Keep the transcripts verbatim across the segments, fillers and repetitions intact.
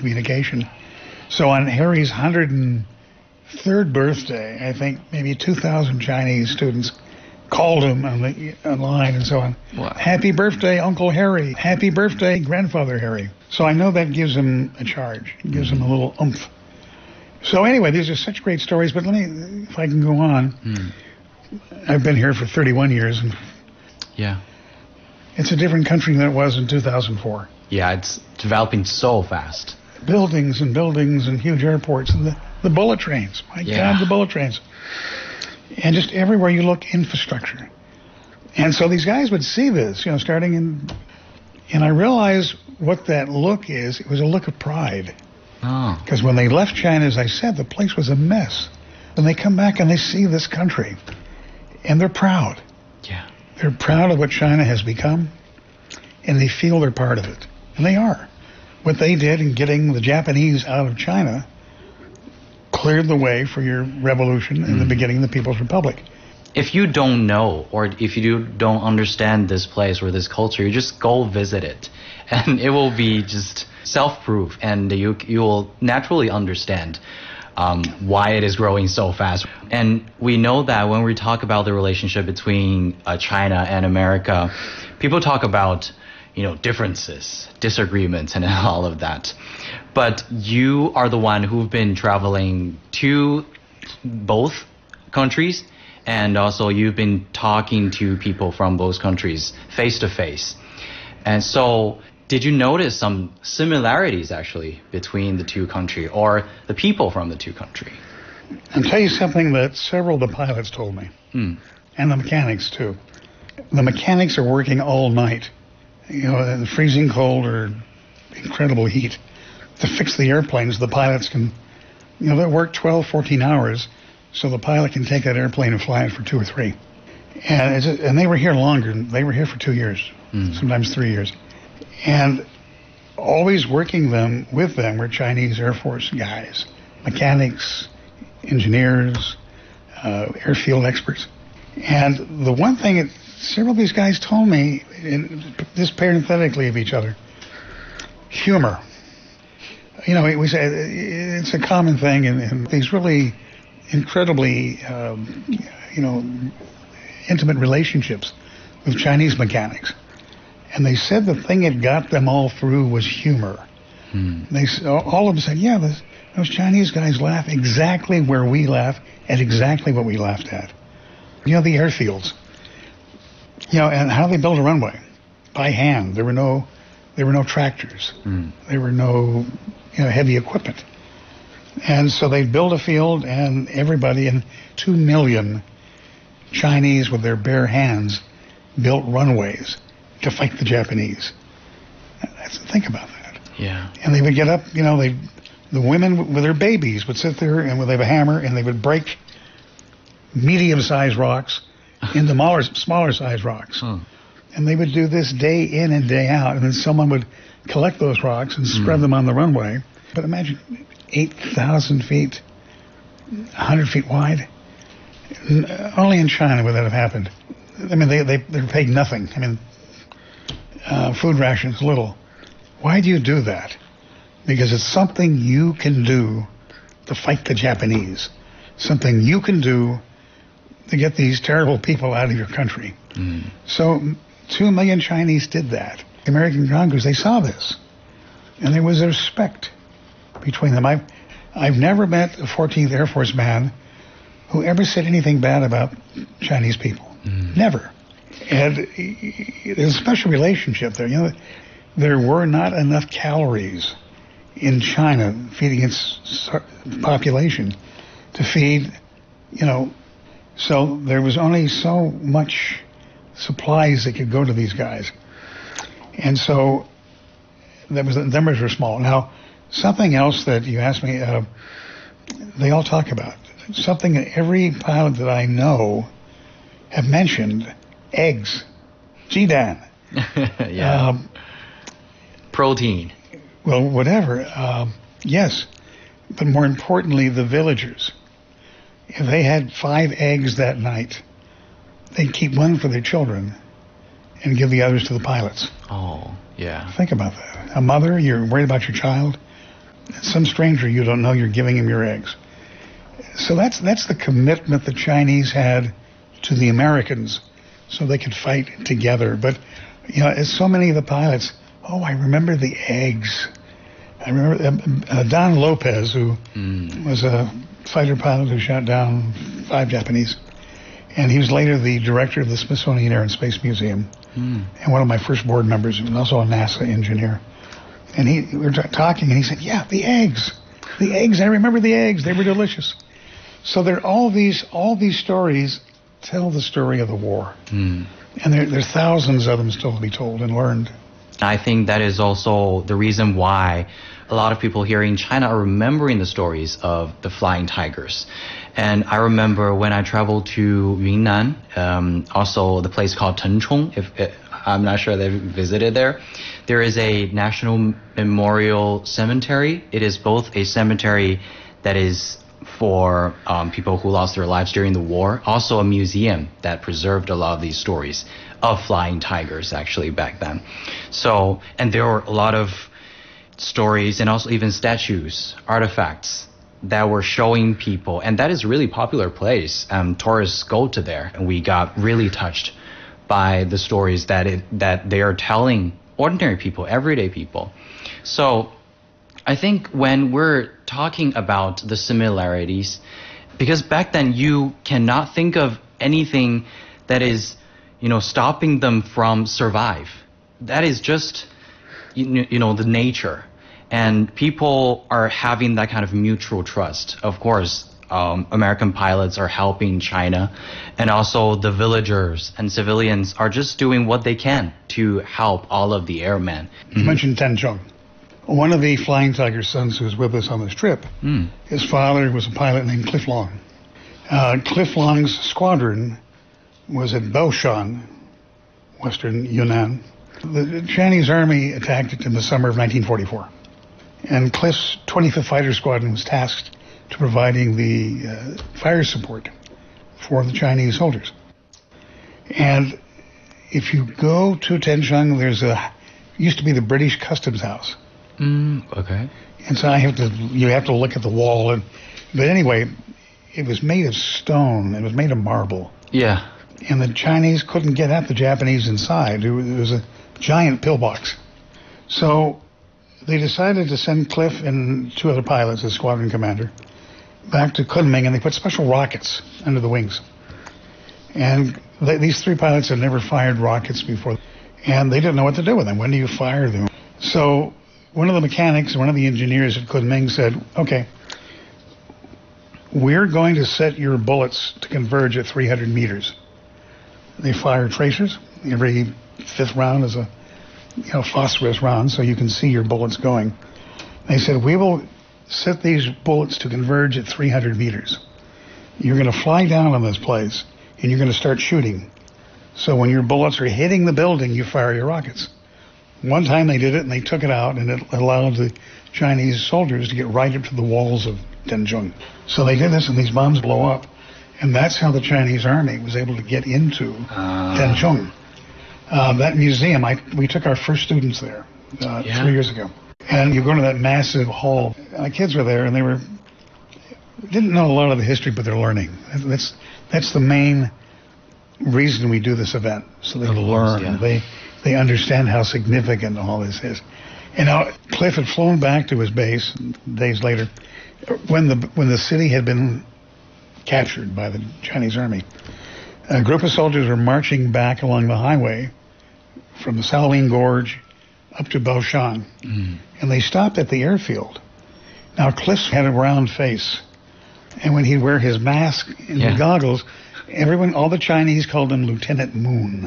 communication. So on Harry's one hundred third birthday, I think maybe two thousand Chinese students called him on the online and so on. Wow. Happy birthday, Uncle Harry. Happy birthday, Grandfather Harry. So I know that gives him a charge. It gives him a little oomph. So anyway, these are such great stories, but let me, if I can go on. Hmm. I've been here for thirty-one years, and Yeah. it's a different country than it was in two thousand four. Yeah, it's developing so fast. Buildings and buildings and huge airports and the, the bullet trains. My Yeah. God, the bullet trains. And just everywhere you look, infrastructure. And so these guys would see this, you know, starting in... And I realized what that look is. It was a look of pride. Oh. Because when they left China, as I said, the place was a mess. And they come back and they see this country. And they're proud. Yeah. They're proud of what China has become. And they feel they're part of it. And they are. What they did in getting the Japanese out of China cleared the way for your revolution and the beginning of the People's Republic. If you don't know, or if you do, don't understand this place or this culture, you just go visit it. And it will be just self-proof, and you you will naturally understand um, why it is growing so fast. And we know that when we talk about the relationship between uh, China and America, people talk about, you know, differences, disagreements, and all of that. But you are the one who've been traveling to both countries, and also you've been talking to people from both countries face to face. And so, did you notice some similarities actually between the two countries, or the people from the two countries? I'll tell you something that several of the pilots told me, Mm. and the mechanics too. The mechanics are working all night, you know, in the freezing cold or incredible heat, to fix the airplanes. The pilots can, you know, they work twelve, fourteen hours, so the pilot can take that airplane and fly it for two or three. And it's, and they were here longer. They were here for two years, Mm. sometimes three years. And always working them with them were Chinese Air Force guys, mechanics, engineers, uh, airfield experts. And the one thing that several of these guys told me, in, this parenthetically of each other, humor. You know, we say it's a common thing in, in these really incredibly, um, you know, intimate relationships with Chinese mechanics. And they said the thing that got them all through was humor. Hmm. They s- all of them said, yeah, those, those Chinese guys laugh exactly where we laugh at exactly what we laughed at. You know, the airfields. You know, and how they build a runway by hand. There were no, there were no tractors. Hmm. There were no, you know, heavy equipment. And so they build a field, and everybody, and two million Chinese with their bare hands built runways to fight the Japanese. That's, think about that. Yeah. And they would get up, you know, they, the women with their babies would sit there and would have a hammer, and they would break medium-sized rocks into smaller, smaller-sized rocks. Hmm. And they would do this day in and day out, and then someone would collect those rocks and spread them on the runway. But imagine eight thousand feet, one hundred feet wide. N- Only in China would that have happened. I mean, they, they, they're paid nothing. I mean, uh, food rations, little. Why do you do that? Because it's something you can do to fight the Japanese. Something you can do to get these terrible people out of your country. Mm. So two million Chinese did that. The American Congress, they saw this. And there was a respect between them. I've, I've never met a fourteenth Air Force man who ever said anything bad about Chinese people. Mm. Never. And there's a special relationship there. You know, there were not enough calories in China feeding its population to feed, you know, so there was only so much supplies that could go to these guys. And so that was, the numbers were small. Now, something else that you asked me, uh, they all talk about, something that every pilot that I know have mentioned, eggs, Jidan. Yeah. Um, Protein. well, whatever. Um, yes, but more importantly, the villagers. If they had five eggs that night, they'd keep one for their children and give the others to the pilots. Oh, yeah. Think about that. A mother, you're worried about your child. Some stranger you don't know, you're giving him your eggs. So that's that's the commitment the Chinese had to the Americans, so they could fight together. But you know, as so many of the pilots, oh, I remember the eggs. I remember um, uh, Don Lopez, who mm. was a fighter pilot who shot down five Japanese, and he was later the director of the Smithsonian Air and Space Museum, mm. and one of my first board members, and also a NASA engineer. And he, we were t- talking, and he said, "Yeah, the eggs, the eggs. I remember the eggs. They were delicious." So there, all these, all these stories tell the story of the war, mm. and there, there are thousands of them still to be told and learned. I think that is also the reason why a lot of people here in China are remembering the stories of the flying tigers. And I remember when I traveled to Yunnan, um, also the place called Tenchong, if it, I'm not sure they've visited there. There is a national memorial cemetery. It is both a cemetery that is for um, people who lost their lives during the war, also a museum that preserved a lot of these stories of flying tigers actually back then. So, and there were a lot of stories and also even statues, artifacts that were showing people, and that is a really popular place. Um, tourists go to there, and we got really touched by the stories that it, that they are telling ordinary people, everyday people. So I think when we're talking about the similarities, because back then you cannot think of anything that is, you know, stopping them from survive. That is just, you, you know, the nature. And people are having that kind of mutual trust. Of course, um, American pilots are helping China, and also the villagers and civilians are just doing what they can to help all of the airmen. You mm-hmm. mentioned Tenchong. One of the Flying Tiger sons who was with us on this trip, mm. his father was a pilot named Cliff Long. Uh, Cliff Long's squadron was at Baoshan, western Yunnan. The Chinese army attacked it in the summer of nineteen forty-four. And Cliff's twenty-fifth Fighter Squadron was tasked to providing the uh, fire support for the Chinese soldiers. And if you go to Tenchong, there's a, used to be the British Customs House. Mm, okay. And so I have to, you have to look at the wall. And, but anyway, it was made of stone. It was made of marble. Yeah. And the Chinese couldn't get at the Japanese inside. It was a giant pillbox. So they decided to send Cliff and two other pilots, as squadron commander, back to Kunming, and they put special rockets under the wings. And they, these three pilots had never fired rockets before, and they didn't know what to do with them. When do you fire them? So one of the mechanics, one of the engineers at Kunming said, okay, we're going to set your bullets to converge at three hundred meters. They fire tracers. Every fifth round is a you know, phosphorus round, so you can see your bullets going. They said, we will set these bullets to converge at three hundred meters. You're going to fly down on this place, and you're going to start shooting. So when your bullets are hitting the building, you fire your rockets. One time they did it, and they took it out, and it allowed the Chinese soldiers to get right up to the walls of Tenchong. So they did this, and these bombs blow up. And that's how the Chinese army was able to get into uh. Tenchong. Uh, that museum, I, we took our first students there uh, yeah. three years ago. And you go to that massive hall. My kids were there, and they were didn't know a lot of the history, but they're learning. That's that's the main reason we do this event, so they learn. Yeah. They they understand how significant all this is. And now Cliff had flown back to his base days later, when the when the city had been captured by the Chinese army. A group of soldiers were marching back along the highway from the Salween Gorge up to Baoshan, mm. and they stopped at the airfield. Now, Cliff had a round face, and when he'd wear his mask and yeah. goggles, everyone, all the Chinese called him Lieutenant Moon.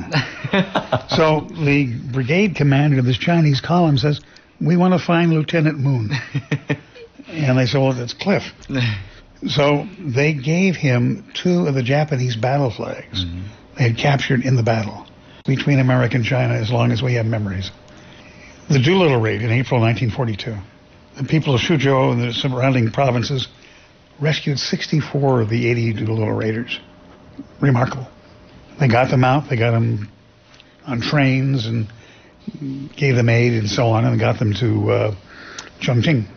So the brigade commander of this Chinese column says, we want to find Lieutenant Moon. And they said, well, that's Cliff. So they gave him two of the Japanese battle flags mm-hmm. they had captured in the battle between America and China, as long as we have memories. The Doolittle raid in April nineteen forty-two. The people of Suzhou and the surrounding provinces rescued sixty-four of the eighty Doolittle raiders. Remarkable. They got them out, they got them on trains and gave them aid and so on, and got them to uh, Chongqing.